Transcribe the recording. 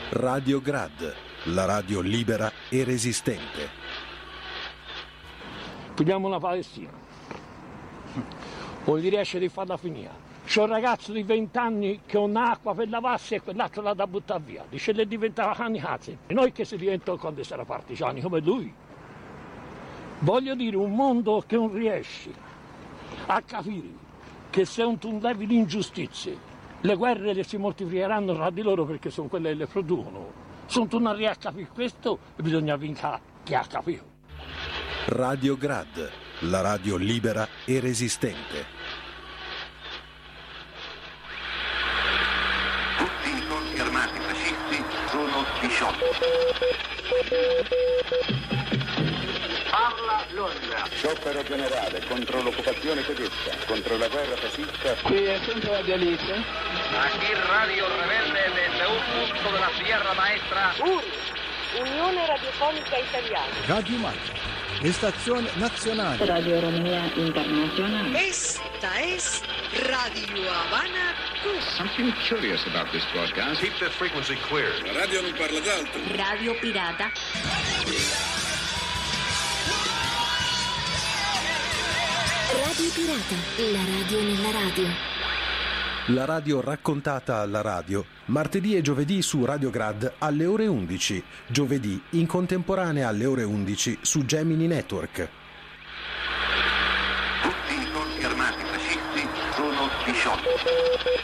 Radio Grad, la radio libera e resistente. Pigliamo la Palestina. Non gli riesce di farla finire. C'è un ragazzo di 20 anni che ha un'acqua per lavarsi e quell'altro l'ha da buttare via. Dice le diventava kamikaze. E noi che si diventano quando sarà partigiani come lui. Voglio dire, un mondo che non riesce a capire che se non levi l'ingiustizia, le guerre le si moltiplicheranno tra di loro perché sono quelle che le producono. Se non tornare a capire questo, bisogna vincere chi ha capito. Radio Grad, la radio libera e resistente. Tutti i colpi armati fascisti sono sciolti. Parla Londra. Sciopero generale contro l'occupazione tedesca, contro la guerra fascista. Qui è sempre Radio Alice. Aquí Radio Rebelde desde un punto de la Sierra Maestra. URI, Unione Radiofonica Italiana. Radio Maggio, Estazione Nazionale. Radio Romea Internazionale. Esta es Radio Habana Cuba. Something curious about this broadcast. Keep the frequency clear. La radio non parla d'altro. Radio Pirata. Radio Pirata, la radio nella radio. La radio raccontata alla radio, martedì e giovedì su Radio Grad alle ore 11, giovedì in contemporanea alle ore 11 su Gemini Network. Tutti i colpi armati fascisti sono sciolti.